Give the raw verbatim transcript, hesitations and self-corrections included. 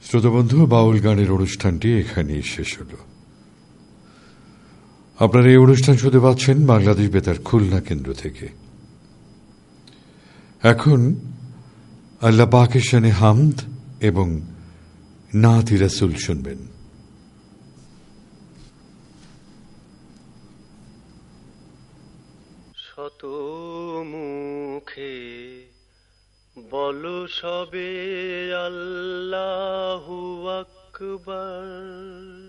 শ্রোতাবন্ধু, বাউল গানের অনুষ্ঠানটি এখানেই শেষ হল। আপনারা এই অনুষ্ঠান শুনতে পাচ্ছেন বাংলাদেশ বেতার খুলনা কেন্দ্র থেকে। এখন আল্লাহ পাকের শানে হামদ এবং নাত রাসূল শুনবেন। শত মুখে বলো সবে আল্লাহু আকবার।